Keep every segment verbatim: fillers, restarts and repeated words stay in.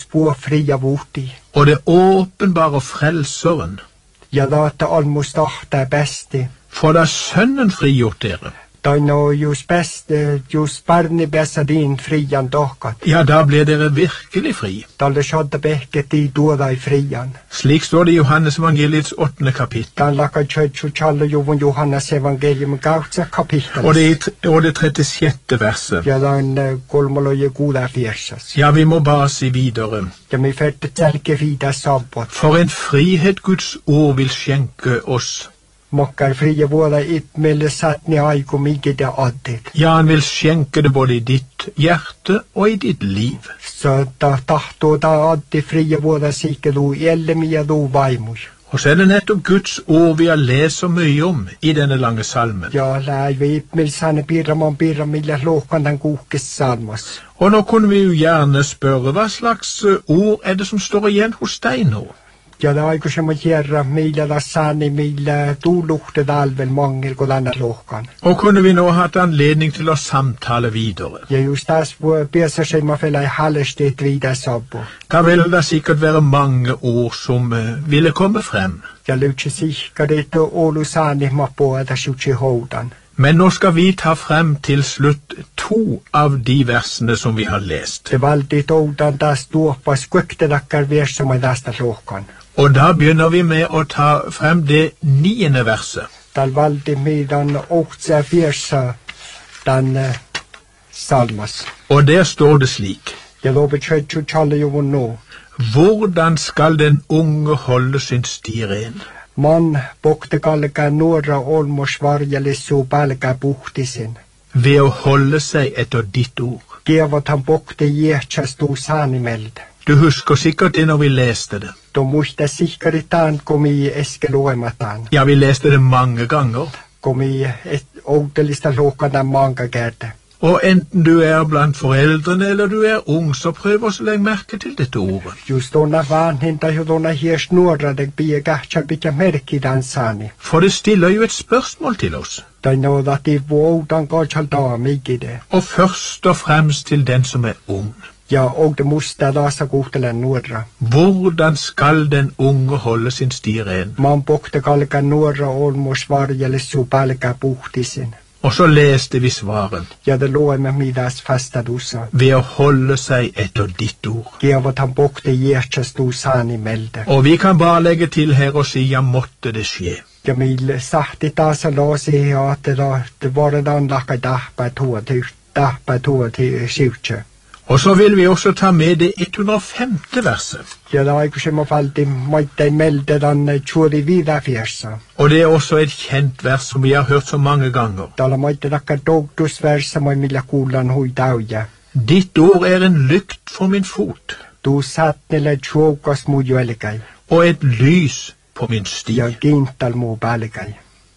spår fria vorti. Og det åpenbare frelseren. Ja, da at almost er beste. For da Sønnen frigjort dere. Da nå just beste, just barne besa din frian dakat. Ja, da blir dere virkelig fri. Da det skjedde bekket i dåda i frian. Slik står det i Johannes evangeliets åttende kapittel. Da lakka kjøtt og kjalle jo von Johannes evangelium gautsa kapittel. Og det, og det trettisjette verset. Ja, da en golmoloje goda fjersas. Ja, vi må bare si videre. Ja, vi ferte telke vida sabbat. For en frihet Guds ord vil skjenke oss. Mokkar frie våra ytmelde satt ni aiko mige det addit. Ja, han vil skjenke det både i ditt hjerte og i ditt liv. Så da tahto da addi frie våra sikke do elle mia do vaimur. Og så er det nettopp Guds ord vi har lest så mye om i denne lange salmen. Ja, lai vi ytmeld sane birra man birra milla lokan den gokes salmas. Og nå kunne vi jo gjerne spørre, hva slags ord er det som står igjen hos deg nå? Ja, det er ikke som å gjøre mila da sani mila do lukte dalvel mangel og denne lokan. Og kunne vi nå hatt anledning til å samtale videre? Ja, just das beser seg man fella i halvsted videre sabbo. Da vil det sikkert være mange ord som uh, ville komme frem. Ja, lukte sikkert det olu sani ma på at det skjutje hodan. Men nå skal vi ta frem til slutt to av de versene som vi har lest. Det valgte hodan da står på skukte dakkar vers som er dasta lokan. Og da begynner vi med å ta frem det niende verset. Da valgte vi den åkse fjersa den uh, salmas. Og der står det slik. Jeg lover kjøtt og kjalle jo nå. Hvordan skal den unge holde sin sti ren? Man bokte galga nåra olmos varjale så balga bukti sin. Ved å holde seg etter ditt ord. Gevat han bokte gjertja stå sanimeld. Du husker sikkert det når vi leste det. Da måste sikkert et annet kom i eskeloematan. Ja, vi leste det mange ganger. Kom i et ådelista låkande mange gärde. Og enten du er blant foreldrene eller du er ung, så prøv å legge merke til dette ordet. Just donna vanhinta jo donna her snurra deg bie gachar bikja merke i den sani. For det stiller jo et spørsmål til oss. Da nå at de vådan gachal da mig i det. Og først og fremst til den som er ung. Ja, og det måste lasa gotelen norra. Hvordan skal den unge holde sin sti ren? Man bokte galga norra olmos varjale så balga bukti sin. Og så leste vi svaren. Ja, det lå med middags fasta dosa. Ved å holde seg etter ditt ord. Gevat han bokte gjertja stå sani melde. Og vi kan bare legge til her og si, ja, måtte det skje. Ja, mil sagt i da så la seg at det, det var en annen lakka dappa toa til, dappa toa til sjutje. Og så vil vi også ta med det hundre og femte verset. Ja, da er ikke som å falle måtte melde den tjori videre fjersa. Og det er også et kjent vers som vi har hørt så mange ganger. Da la måtte lakka dogtus versa må milla kulan hui dauja. Ditt ord er en lykt for min fot. Du satt nele tjokas mo juelgai. Og et lys på min sti. Ja, gintal mo balgai.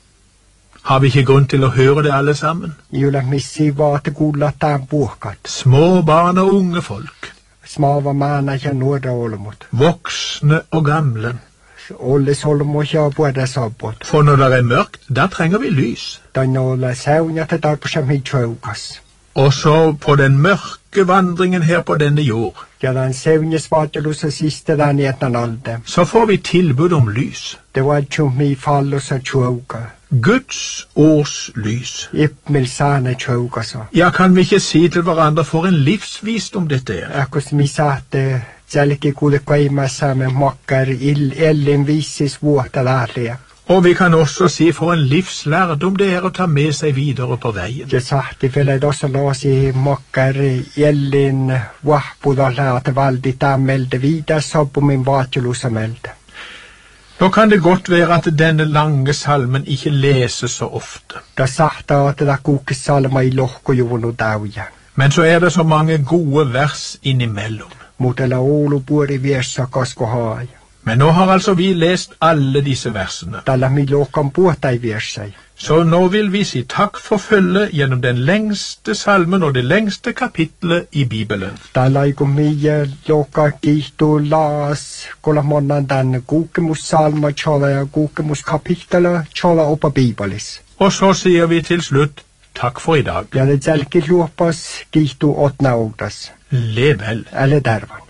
Har vi ikke grunn til å høre det alle sammen? Jula missi var til gula ta bukat. Små barn og unge folk. Smava mana ja norra olomot. Voksne og gamle. Olles olomot ja både sabot. For når det er mørkt, da trenger vi lys. Da nåla saunja til der på som i tjaukas. Og så på den mørke vandringen her på denne jord. Ja, den saunja svatelus og siste den i etan alde. Så får vi tilbud om lys. Det var tjum mi fall og så tjauka. Guds års lys. Ippmel sane tjaukasa. Ja, kan vi ikke si til hverandre for en livsvisdom dette er? Akkos mi satte selke kude kaima sammen makkar il ellen visis vuota lærlige. Og vi kan også si for en livslærdom det er å ta med seg videre på veien. Jeg satt i fellet også la si makkar ellen vahpuda lærte valdi tammelde videre så på min vatjelusa melde. Nå kan det godt være at denne lange salmen ikke leses så ofte. Da sagt at det koke salma i lokko jo no dauja. Men så er det så mange gode vers innimellom. Mot la olo bor i versa kasko hai. Men nå har altså vi lest alle disse versene. Da la mi lokan båta i versai. Så nå vil vi si takk for følge gjennom den lengste salmen og det lengste kapitlet i Bibelen. Da la jeg mye loka gito las kola måneden den gokemus salma tjala gokemus kapitlet tjala oppa Bibelis. Og så sier vi til slutt takk for i dag. Ja, det selke låpas gito åtna åtas. Lev vel. Eller dervan.